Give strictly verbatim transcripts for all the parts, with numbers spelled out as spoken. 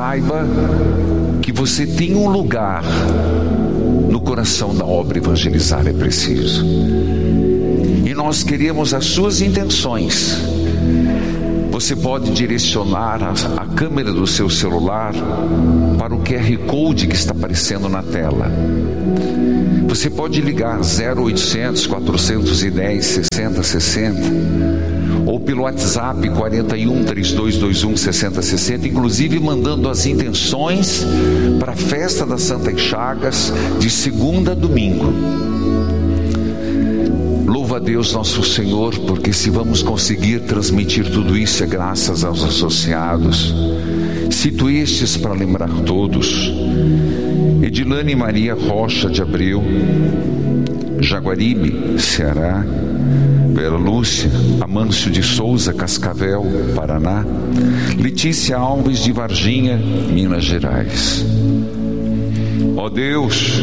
saiba que você tem um lugar no coração da obra evangelizar é preciso. E nós queremos as suas intenções. Você pode direcionar a, a câmera do seu celular para o Q R Code que está aparecendo na tela. Você pode ligar zero oitocentos, quatrocentos e dez, sessenta sessenta, ou pelo WhatsApp quarenta e um, trinta e dois vinte e um, sessenta sessenta, inclusive mandando as intenções para a festa das Santas Chagas de segunda a domingo. Louva a Deus nosso Senhor, porque se vamos conseguir transmitir tudo isso é graças aos associados. Cito estes para lembrar todos: Edilane Maria Rocha de Abreu, Jaguaribe, Ceará; Vera Lúcia Amâncio de Souza, Cascavel, Paraná; Letícia Alves de Varginha, Minas Gerais. Ó Deus,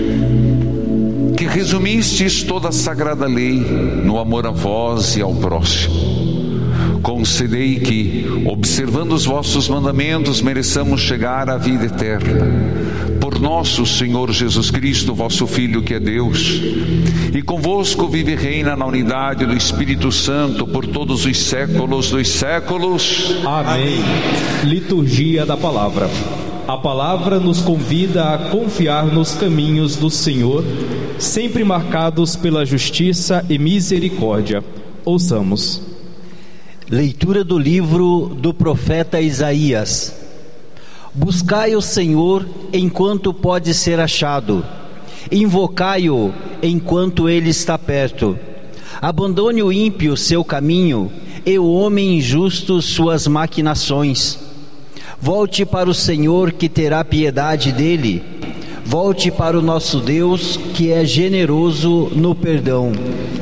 que resumistes toda a sagrada lei no amor a vós e ao próximo, concedei que, observando os vossos mandamentos, mereçamos chegar à vida eterna. Por nosso Senhor Jesus Cristo, vosso Filho, que é Deus, e convosco vive e reina na unidade do Espírito Santo por todos os séculos dos séculos. Amém. Liturgia da Palavra. A palavra nos convida a confiar nos caminhos do Senhor, sempre marcados pela justiça e misericórdia. Ouçamos. Leitura do livro do profeta Isaías. Buscai o Senhor enquanto pode ser achado, invocai-o enquanto ele está perto. Abandone o ímpio seu caminho e o homem injusto suas maquinações. Volte para o Senhor, que terá piedade dele. Volte para o nosso Deus, que é generoso no perdão.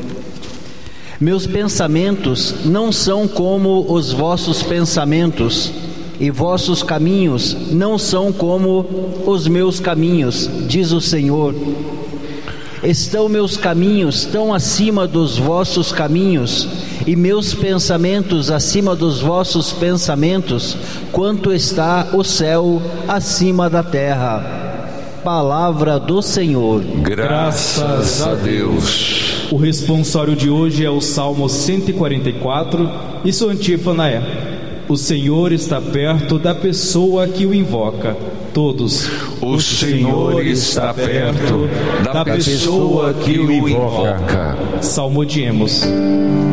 Meus pensamentos não são como os vossos pensamentos, e vossos caminhos não são como os meus caminhos, diz o Senhor. Estão meus caminhos tão acima dos vossos caminhos, e meus pensamentos acima dos vossos pensamentos, quanto está o céu acima da terra. Palavra do Senhor. Graças a Deus. O responsório de hoje é o Salmo cento e quarenta e quatro, e sua antífona é: o Senhor está perto da pessoa que o invoca. Todos. O Senhor está perto da pessoa que o invoca. Salmodiemos.